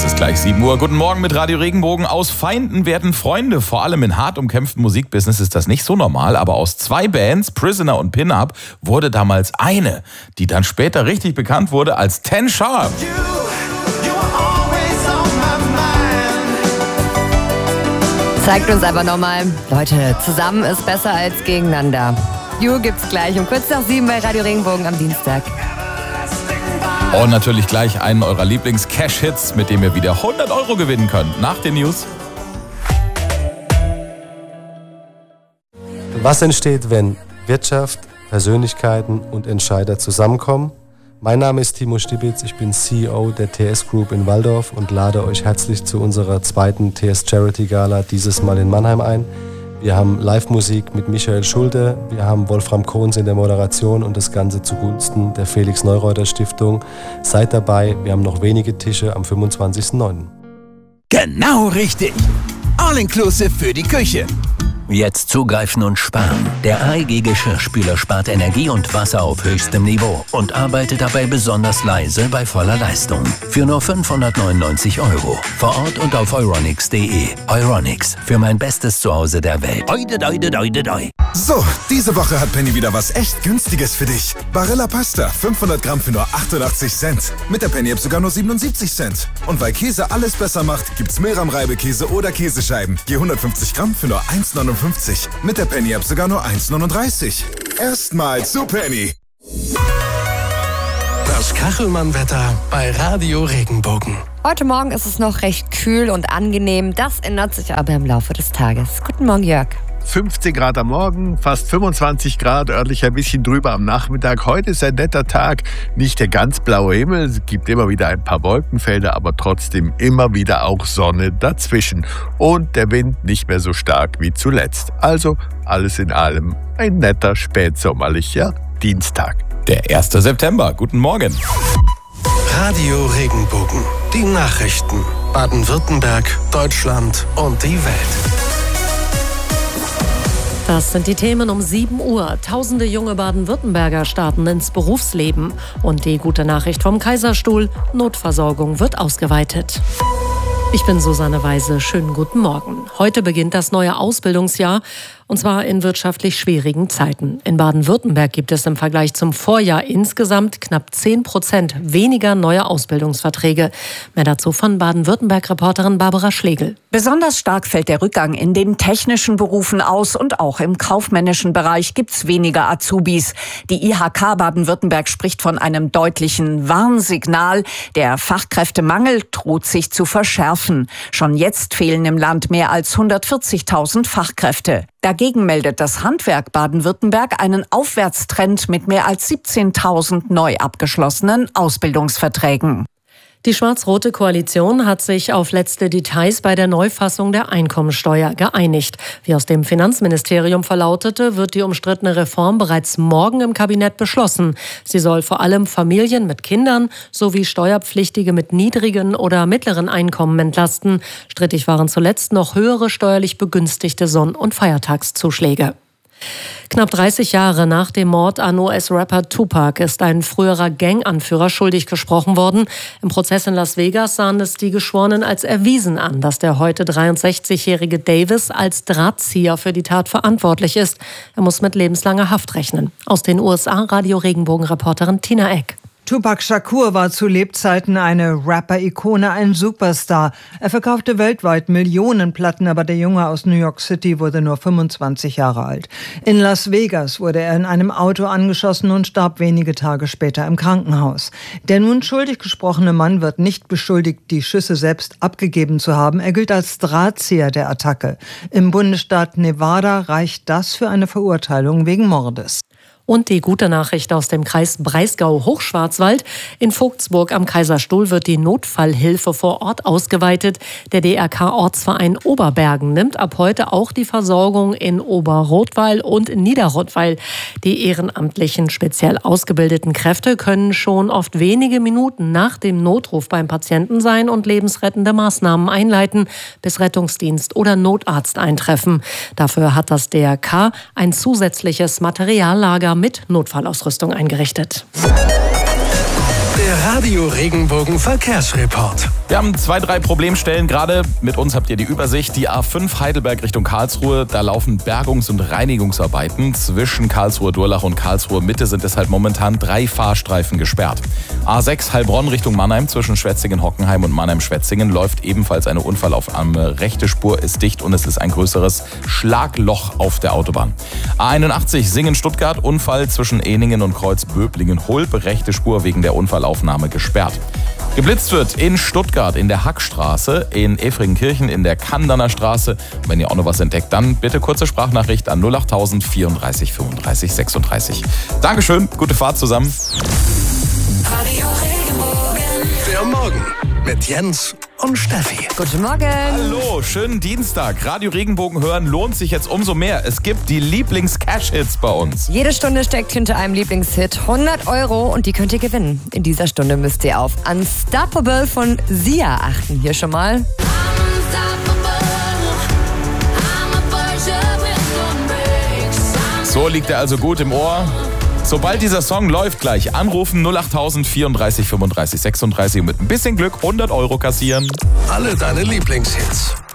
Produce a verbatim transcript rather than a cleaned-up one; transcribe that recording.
Es ist gleich sieben Uhr. Guten Morgen mit Radio Regenbogen. Aus Feinden werden Freunde. Vor allem in hart umkämpften Musikbusiness ist das nicht so normal. Aber aus zwei Bands, Prisoner und Pin-Up, wurde damals eine, die dann später richtig bekannt wurde als Ten Sharp. Zeigt uns aber nochmal, Leute, zusammen ist besser als gegeneinander. You gibt's gleich um kurz nach sieben bei Radio Regenbogen am Dienstag. Und natürlich gleich einen eurer Lieblings-Cash-Hits, mit dem ihr wieder hundert Euro gewinnen könnt. Nach den News. Was entsteht, wenn Wirtschaft, Persönlichkeiten und Entscheider zusammenkommen? Mein Name ist Timo Stibitz, ich bin C E O der T S Group in Walldorf und lade euch herzlich zu unserer zweiten T S Charity Gala, dieses Mal in Mannheim, ein. Wir haben Live-Musik mit Michael Schulte, wir haben Wolfram Kohns in der Moderation und das Ganze zugunsten der Felix-Neureuter-Stiftung. Seid dabei, wir haben noch wenige Tische am fünfundzwanzigsten neunten Genau richtig! All-inclusive für die Küche. Jetzt zugreifen und sparen. Der A E G Geschirrspüler spart Energie und Wasser auf höchstem Niveau und arbeitet dabei besonders leise bei voller Leistung. Für nur fünfhundertneunundneunzig Euro. Vor Ort und auf euronics punkt de. Euronics, für mein bestes Zuhause der Welt. Oide, oide, oide, oide. So, diese Woche hat Penny wieder was echt Günstiges für dich. Barilla Pasta, fünfhundert Gramm für nur achtundachtzig Cent. Mit der Penny-App sogar nur siebenundsiebzig Cent. Und weil Käse alles besser macht, gibt's Milram-Reibekäse oder Käsescheiben. Je hundertfünfzig Gramm für nur eins neunundfünfzig. Mit der Penny-App sogar nur eins neununddreißig. Erstmal zu Penny. Das Kachelmann-Wetter bei Radio Regenbogen. Heute Morgen ist es noch recht kühl und angenehm. Das ändert sich aber im Laufe des Tages. Guten Morgen, Jörg. fünfzehn Grad am Morgen, fast fünfundzwanzig Grad, örtlich ein bisschen drüber am Nachmittag. Heute ist ein netter Tag, nicht der ganz blaue Himmel, es gibt immer wieder ein paar Wolkenfelder, aber trotzdem immer wieder auch Sonne dazwischen. Und der Wind nicht mehr so stark wie zuletzt. Also alles in allem ein netter spätsommerlicher Dienstag. Der erste September. Guten Morgen. Radio Regenbogen. Die Nachrichten. Baden-Württemberg, Deutschland und die Welt. Das sind die Themen um sieben Uhr. Tausende junge Baden-Württemberger starten ins Berufsleben. Und die gute Nachricht vom Kaiserstuhl: Notversorgung wird ausgeweitet. Ich bin Susanne Weise. Schönen guten Morgen. Heute beginnt das neue Ausbildungsjahr, und zwar in wirtschaftlich schwierigen Zeiten. In Baden-Württemberg gibt es im Vergleich zum Vorjahr insgesamt knapp zehn Prozent weniger neue Ausbildungsverträge. Mehr dazu von Baden-Württemberg-Reporterin Barbara Schlegel. Besonders stark fällt der Rückgang in den technischen Berufen aus und auch im kaufmännischen Bereich gibt's weniger Azubis. Die I H K Baden-Württemberg spricht von einem deutlichen Warnsignal. Der Fachkräftemangel droht sich zu verschärfen. Schon jetzt fehlen im Land mehr als hundertvierzigtausend Fachkräfte. Dagegen meldet das Handwerk Baden-Württemberg einen Aufwärtstrend mit mehr als siebzehntausend neu abgeschlossenen Ausbildungsverträgen. Die schwarz-rote Koalition hat sich auf letzte Details bei der Neufassung der Einkommensteuer geeinigt. Wie aus dem Finanzministerium verlautete, wird die umstrittene Reform bereits morgen im Kabinett beschlossen. Sie soll vor allem Familien mit Kindern sowie Steuerpflichtige mit niedrigen oder mittleren Einkommen entlasten. Strittig waren zuletzt noch höhere steuerlich begünstigte Sonn- und Feiertagszuschläge. Knapp dreißig Jahre nach dem Mord an U S-Rapper Tupac ist ein früherer Ganganführer schuldig gesprochen worden. Im Prozess in Las Vegas sahen es die Geschworenen als erwiesen an, dass der heute dreiundsechzigjährige Davis als Drahtzieher für die Tat verantwortlich ist. Er muss mit lebenslanger Haft rechnen. Aus den U S A, Radio Regenbogen-Reporterin Tina Eck. Tupac Shakur war zu Lebzeiten eine Rapper-Ikone, ein Superstar. Er verkaufte weltweit Millionen Platten, aber der Junge aus New York City wurde nur fünfundzwanzig Jahre alt. In Las Vegas wurde er in einem Auto angeschossen und starb wenige Tage später im Krankenhaus. Der nun schuldig gesprochene Mann wird nicht beschuldigt, die Schüsse selbst abgegeben zu haben. Er gilt als Drahtzieher der Attacke. Im Bundesstaat Nevada reicht das für eine Verurteilung wegen Mordes. Und die gute Nachricht aus dem Kreis Breisgau-Hochschwarzwald. In Vogtsburg am Kaiserstuhl wird die Notfallhilfe vor Ort ausgeweitet. Der D R K-Ortsverein Oberbergen nimmt ab heute auch die Versorgung in Oberrothweil und in Niederrothweil. Die ehrenamtlichen, speziell ausgebildeten Kräfte können schon oft wenige Minuten nach dem Notruf beim Patienten sein und lebensrettende Maßnahmen einleiten, bis Rettungsdienst oder Notarzt eintreffen. Dafür hat das D R K ein zusätzliches Materiallager mit Notfallausrüstung eingerichtet. Der Radio Regenbogen Verkehrsreport. Wir haben zwei, drei Problemstellen gerade. Mit uns habt ihr die Übersicht. Die A fünf Heidelberg Richtung Karlsruhe. Da laufen Bergungs- und Reinigungsarbeiten. Zwischen Karlsruhe-Durlach und Karlsruhe-Mitte sind deshalb momentan drei Fahrstreifen gesperrt. A sechs Heilbronn Richtung Mannheim. Zwischen Schwetzingen-Hockenheim und Mannheim-Schwetzingen läuft ebenfalls eine Unfallaufnahme. Rechte Spur ist dicht und es ist ein größeres Schlagloch auf der Autobahn. A einundachtzig Singen-Stuttgart. Unfall zwischen Ehningen und Kreuz-Böblingen-Hulb. Rechte Spur wegen der Unfallaufnahme gesperrt. Geblitzt wird in Stuttgart in der Hackstraße, in Efringenkirchen in der Kandaner Straße. Wenn ihr auch noch was entdeckt, dann bitte kurze Sprachnachricht an null achttausend vierunddreißig fünfunddreißig sechsunddreißig. Dankeschön, gute Fahrt zusammen. Radio Regenbogen. Der Morgen mit Jens und Steffi. Guten Morgen. Hallo, schönen Dienstag. Radio Regenbogen hören lohnt sich jetzt umso mehr. Es gibt die Lieblings-Cash-Hits bei uns. Jede Stunde steckt hinter einem Lieblingshit hundert Euro und die könnt ihr gewinnen. In dieser Stunde müsst ihr auf Unstoppable von Sia achten. Hier schon mal. So liegt er also gut im Ohr. Sobald dieser Song läuft, gleich anrufen null achttausend vierunddreißig fünfunddreißig sechsunddreißig und mit ein bisschen Glück hundert Euro kassieren. Alle deine Lieblingshits.